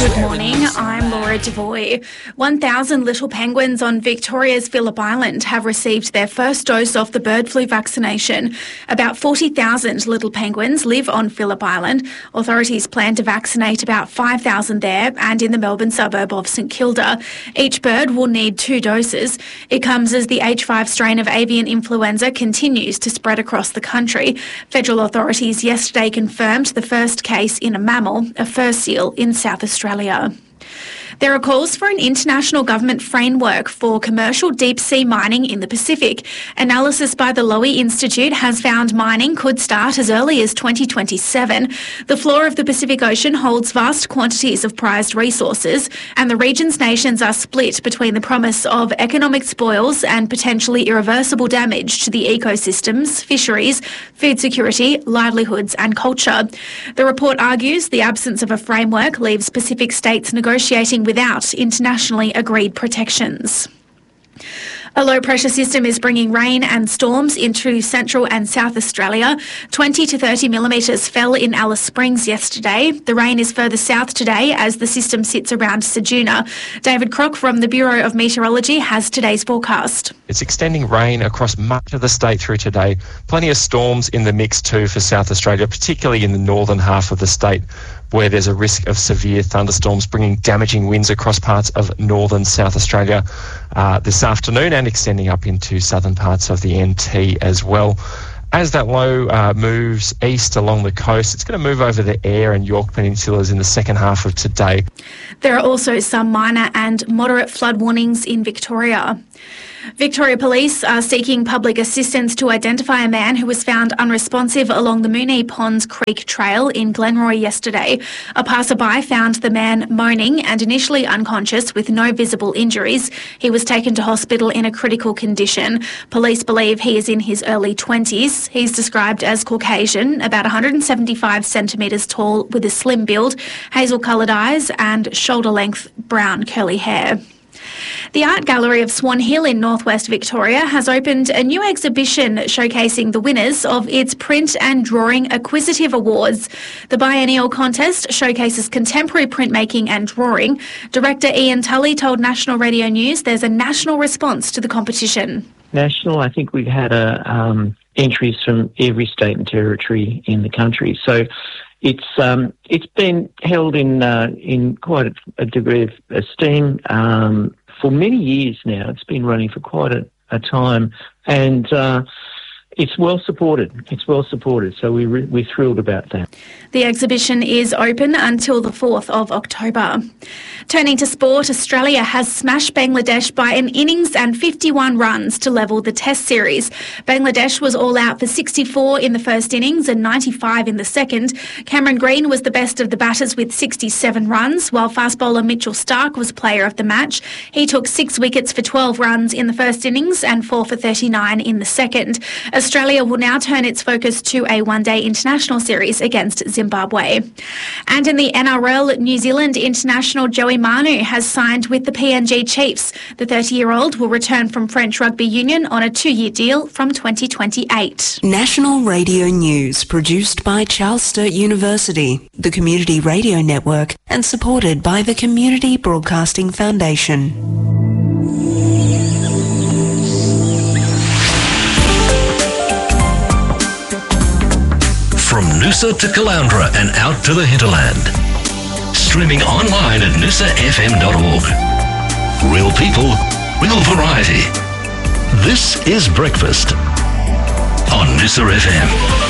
Good morning, I'm Laura Devoy. 1,000 little penguins on Victoria's Phillip Island have received their first dose of the bird flu vaccination. About 40,000 little penguins live on Phillip Island. Authorities plan to vaccinate about 5,000 there and in the Melbourne suburb of St Kilda. Each bird will need 2 doses. It comes as the H5 strain of avian influenza continues to spread across the country. Federal authorities yesterday confirmed the first case in a mammal, a fur seal in South Australia. There are calls for an international government framework for commercial deep-sea mining in the Pacific. Analysis by the Lowy Institute has found mining could start as early as 2027. The floor of the Pacific Ocean holds vast quantities of prized resources, and the region's nations are split between the promise of economic spoils and potentially irreversible damage to the ecosystems, fisheries, food security, livelihoods and culture. The report argues the absence of a framework leaves Pacific states negotiating without internationally agreed protections. A low-pressure system is bringing rain and storms into Central and South Australia. 20 to 30 millimetres fell in Alice Springs yesterday. The rain is further south today as the system sits around Ceduna. David Crock from the Bureau of Meteorology has today's forecast. It's extending rain across much of the state through today. Plenty of storms in the mix too for South Australia, particularly in the northern half of the state, where there's a risk of severe thunderstorms bringing damaging winds across parts of northern South Australia this afternoon and extending up into southern parts of the NT as well. As that low moves east along the coast, it's going to move over the Eyre and York Peninsulas in the second half of today. There are also some minor and moderate flood warnings in Victoria. Victoria Police are seeking public assistance to identify a man who was found unresponsive along the Moonee Ponds Creek Trail in Glenroy yesterday. A passerby found the man moaning and initially unconscious with no visible injuries. He was taken to hospital in a critical condition. Police believe he is in his early 20s. He's described as Caucasian, about 175 centimetres tall with a slim build, hazel-coloured eyes and shoulder-length brown curly hair. The Art Gallery of Swan Hill in northwest Victoria has opened a new exhibition showcasing the winners of its Print and Drawing Acquisitive Awards. The biennial contest showcases contemporary printmaking and drawing. Director Ian Tully told National Radio News there's a national response to the competition. National, I think we've had entries from every state and territory in the country. So it's been held in quite a degree of esteem for many years now. It's been running for quite a time, and it's well supported. So we're thrilled about that. The exhibition is open until the 4th of October. Turning to sport, Australia has smashed Bangladesh by an innings and 51 runs to level the Test series. Bangladesh was all out for 64 in the first innings and 95 in the second. Cameron Green was the best of the batters with 67 runs, while fast bowler Mitchell Starc was player of the match. He took 6 wickets for 12 runs in the first innings and 4 for 39 in the second. Australia will now turn its focus to a one-day international series against Zimbabwe. And in the NRL, New Zealand international Joey Manu has signed with the PNG Chiefs. The 30-year-old will return from French Rugby Union on a 2-year deal from 2028. National Radio News, produced by Charles Sturt University, the Community Radio Network, and supported by the Community Broadcasting Foundation. From Noosa to Caloundra and out to the hinterland. Streaming online at noosafm.org. Real people, real variety. This is Breakfast on Noosa FM.